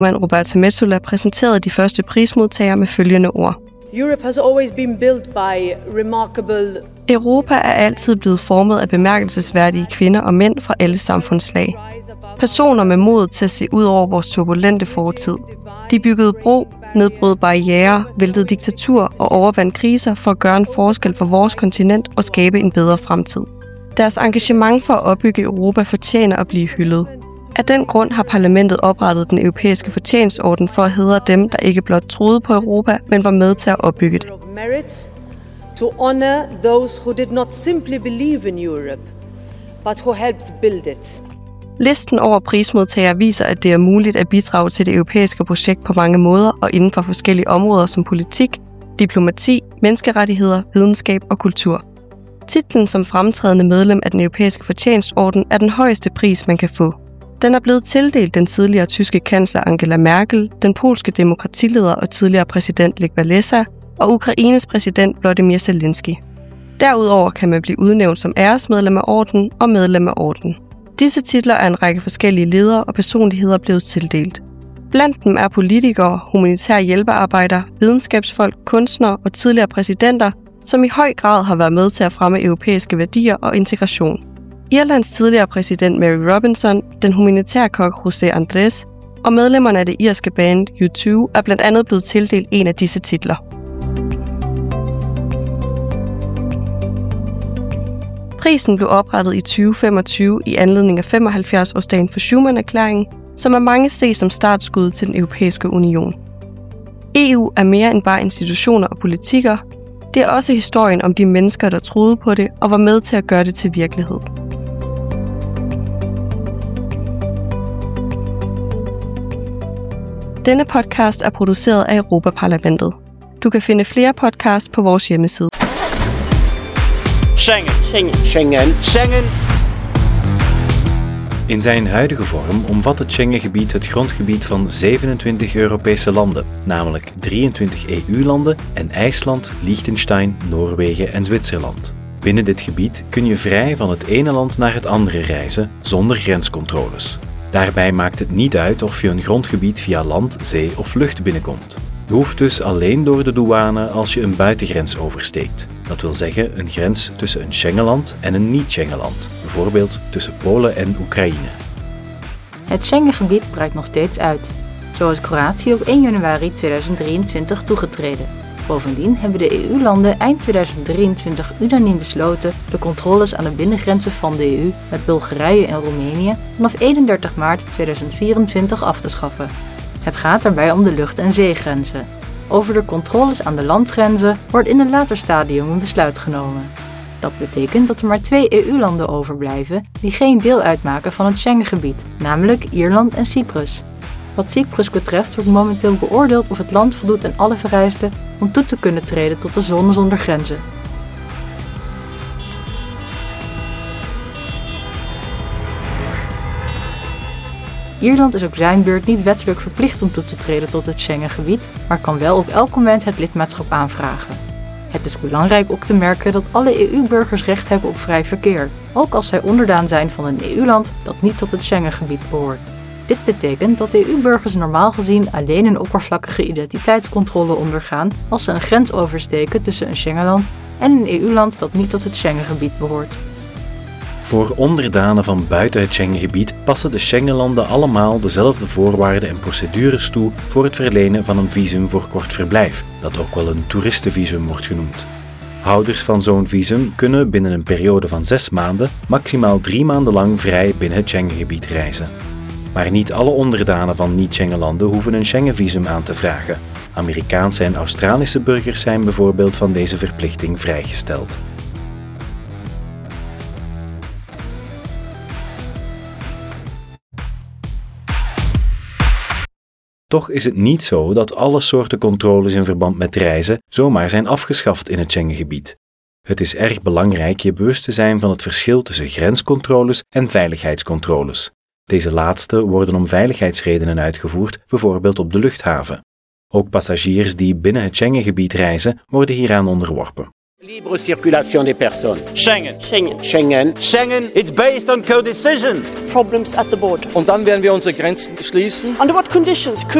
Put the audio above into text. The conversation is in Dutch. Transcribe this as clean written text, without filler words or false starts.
Roberta Metsola præsenterede de første prismodtagere med følgende ord. Europe has always been built by remarkable. Europa er altid blevet formet af bemærkelsesværdige kvinder og mænd fra alle samfundslag. Personer med mod til at se ud over vores turbulente fortid. De byggede bro, nedbrød barrierer, væltede diktatur og overvandt kriser for at gøre en forskel for vores kontinent og skabe en bedre fremtid. Deres engagement for at opbygge Europa fortjener at blive hyldet. Af den grund har parlamentet oprettet den europæiske fortjenstorden for at hædre dem, der ikke blot troede på Europa, men var med til at opbygge det. To honor those who did not simply believe in Europe, but who helped build it. Listen over prismodtagere viser, at det er muligt at bidrage til det europæiske projekt på mange måder og inden for forskellige områder som politik, diplomati, menneskerettigheder, videnskab og kultur. Titlen som fremtrædende medlem af den europæiske fortjenstorden er den højeste pris, man kan få. Den er blevet tildelt den tidligere tyske kansler Angela Merkel, den polske demokratileder og tidligere præsident Lech Walesa og Ukraines præsident Volodymyr Zelensky. Derudover kan man blive udnævnt som æresmedlem af ordenen og medlem af ordenen. Disse titler er en række forskellige ledere og personligheder blevet tildelt. Blandt dem er politikere, humanitære hjælpearbejdere, videnskabsfolk, kunstnere og tidligere præsidenter, som i høj grad har været med til at fremme europæiske værdier og integration. Irlands tidligere præsident Mary Robinson, den humanitære kok José Andrés og medlemmerne af det irske band U2 er blandt andet blevet tildelt en af disse titler. Prisen blev oprettet i 2025 i anledning af 75-årsdagen for Schuman-erklæringen, som af mange ses som startskuddet til den europæiske union. EU er mere end bare institutioner og politikker. Det er også historien om de mennesker, der troede på det og var med til at gøre det til virkelighed. Denne podcast er produceret af Europa-Parlamentet. Du kan finde flere podcasts på vores hjemmeside. Schengen. In zijn huidige vorm omvat het Schengengebied het grondgebied van 27 Europese landen, namelijk 23 EU-landen en IJsland, Liechtenstein, Noorwegen en Zwitserland. Binnen dit gebied kun je vrij van het ene land naar het andere reizen, zonder grenscontroles. Daarbij maakt het niet uit of je een grondgebied via land, zee of lucht binnenkomt. Je hoeft dus alleen door de douane als je een buitengrens oversteekt. Dat wil zeggen een grens tussen een Schengenland en een niet-Schengenland, bijvoorbeeld tussen Polen en Oekraïne. Het Schengengebied breidt nog steeds uit. Zo is Kroatië op 1 januari 2023 toegetreden. Bovendien hebben de EU-landen eind 2023 unaniem besloten de controles aan de binnengrenzen van de EU met Bulgarije en Roemenië vanaf 31 maart 2024 af te schaffen. Het gaat daarbij om de lucht- en zeegrenzen. Over de controles aan de landgrenzen wordt in een later stadium een besluit genomen. Dat betekent dat er maar 2 EU-landen overblijven die geen deel uitmaken van het Schengengebied, namelijk Ierland en Cyprus. Wat Cyprus betreft wordt momenteel beoordeeld of het land voldoet aan alle vereisten om toe te kunnen treden tot de zone zonder grenzen. Ierland is op zijn beurt niet wettelijk verplicht om toe te treden tot het Schengengebied, maar kan wel op elk moment het lidmaatschap aanvragen. Het is belangrijk op te merken dat alle EU-burgers recht hebben op vrij verkeer, ook als zij onderdaan zijn van een EU-land dat niet tot het Schengengebied behoort. Dit betekent dat EU-burgers normaal gezien alleen een oppervlakkige identiteitscontrole ondergaan als ze een grens oversteken tussen een Schengenland en een EU-land dat niet tot het Schengengebied behoort. Voor onderdanen van buiten het Schengengebied passen de Schengenlanden allemaal dezelfde voorwaarden en procedures toe voor het verlenen van een visum voor kort verblijf, dat ook wel een toeristenvisum wordt genoemd. Houders van zo'n visum kunnen binnen een periode van 6 maanden maximaal 3 maanden lang vrij binnen het Schengengebied reizen. Maar niet alle onderdanen van niet-Schengenlanden hoeven een Schengenvisum aan te vragen. Amerikaanse en Australische burgers zijn bijvoorbeeld van deze verplichting vrijgesteld. Toch is het niet zo dat alle soorten controles in verband met reizen zomaar zijn afgeschaft in het Schengengebied. Het is erg belangrijk je bewust te zijn van het verschil tussen grenscontroles en veiligheidscontroles. Deze laatste worden om veiligheidsredenen uitgevoerd, bijvoorbeeld op de luchthaven. Ook passagiers die binnen het Schengengebied reizen, worden hieraan onderworpen. Libre circulation des personnes. Schengen. Schengen, it's based on co-decision. Problems at the border. Und dann werden wir unsere Grenzen schließen. Under what conditions